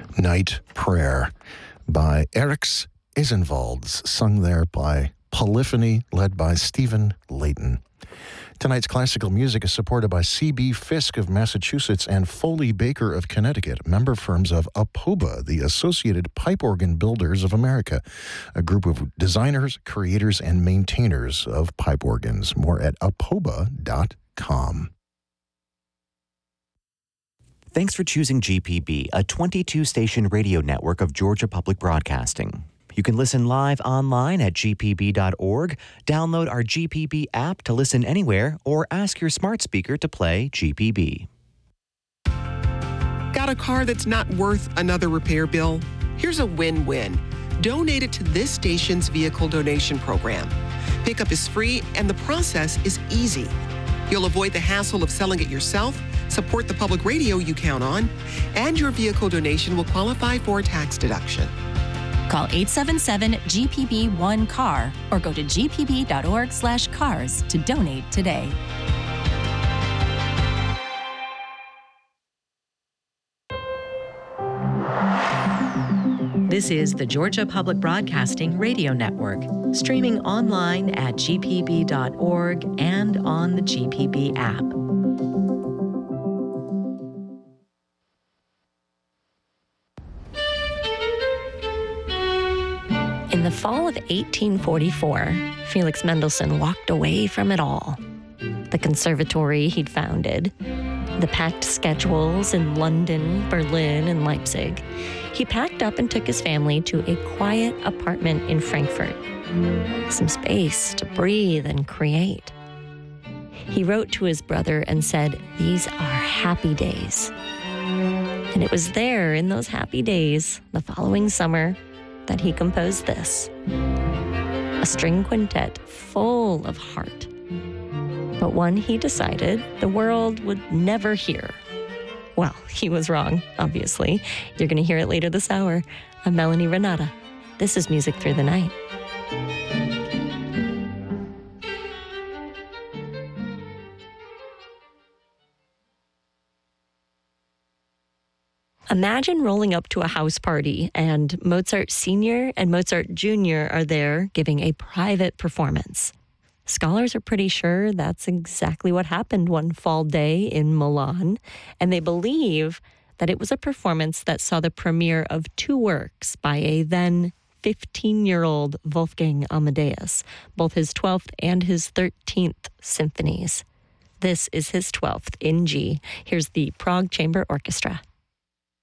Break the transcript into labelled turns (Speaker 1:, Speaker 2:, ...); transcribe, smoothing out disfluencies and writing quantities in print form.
Speaker 1: Night Prayer by Eriks Isenvalds, sung there by Polyphony, led by Stephen Layton. Tonight's classical music is supported by C.B. Fisk of Massachusetts and Foley Baker of Connecticut, member firms of APOBA, the Associated Pipe Organ Builders of America, a group of designers, creators, and maintainers of pipe organs. More at apoba.com.
Speaker 2: Thanks for choosing GPB, a 22-station radio network of Georgia Public Broadcasting. You can listen live online at gpb.org, download our GPB app to listen anywhere, or ask your smart speaker to play GPB.
Speaker 3: Got a car that's not worth another repair bill? Here's a win-win. Donate it to this station's vehicle donation program. Pickup is free and the process is easy. You'll avoid the hassle of selling it yourself, support the public radio you count on, and your vehicle donation will qualify for a tax deduction.
Speaker 4: Call 877-GPB-1-CAR or go to gpb.org/cars to donate today.
Speaker 5: This is the Georgia Public Broadcasting Radio Network, streaming online at gpb.org and on the GPB app.
Speaker 6: In the fall of 1844, Felix Mendelssohn walked away from it all. The conservatory he'd founded, the packed schedules in London, Berlin, and Leipzig. He packed up and took his family to a quiet apartment in Frankfurt. Some space to breathe and create. He wrote to his brother and said, "These are happy days." And it was there in those happy days, the following summer, that he composed this. A string quintet full of heart, but one he decided the world would never hear. Well, he was wrong, obviously. You're going to hear it later this hour. I'm Melanie Renata. This is Music Through the Night. Imagine rolling up to a house party and Mozart Sr. and Mozart Jr. are there giving a private performance. Scholars are pretty sure that's exactly what happened one fall day in Milan, and they believe that it was a performance that saw the premiere of two works by a then 15-year-old Wolfgang Amadeus, both his 12th and his 13th symphonies. This is his 12th in G. Here's the Prague Chamber Orchestra.